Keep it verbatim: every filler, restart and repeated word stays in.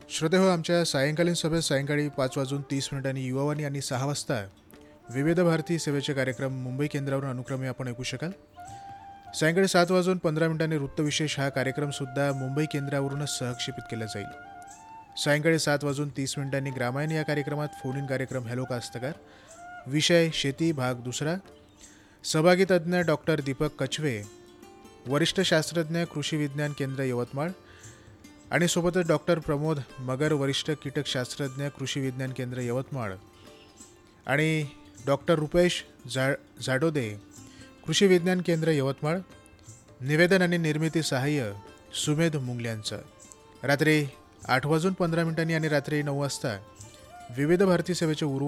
श्रोतेहो, आमच्या सायंकालीन सभेत सायंकाळी पाच वाजून तीस मिनिटांनी युवावाणी आणि सहा वाजता विविध भारती सेवेचे कार्यक्रम मुंबई केंद्रावरून अनुक्रमे आपण ऐकू शकाल. सायंकाळी सात वाजून पंधरा मिनिटांनी वृत्तविशेष हा कार्यक्रमसुद्धा मुंबई केंद्रावरूनच सहक्षेपित केला जाईल. सायंकाळी सात वाजून तीस मिनिटांनी ग्रामायण या कार्यक्रमात फोन इन कार्यक्रम हॅलो कास्तकार, विषय शेती भाग दुसरा. सहभागी तज्ज्ञ डॉक्टर दीपक कछवे, वरिष्ठ शास्त्रज्ञ कृषी विज्ञान केंद्र यवतमाळ आणि सोबतच डॉक्टर प्रमोद मगर, वरिष्ठ कीटकशास्त्रज्ञ कृषी विज्ञान केंद्र यवतमाळ आणि डॉक्टर रुपेश झा झाडोदे, कृषी विज्ञान केंद्र यवतमाळ. निवेदन आणि निर्मिती सहाय्य सुमेध मुंगल्यांचं. रात्री आठ वाजून पंधरा मिनिटांनी आणि रात्री नऊ वाजता विविध भारती सेवेचे उर्वरित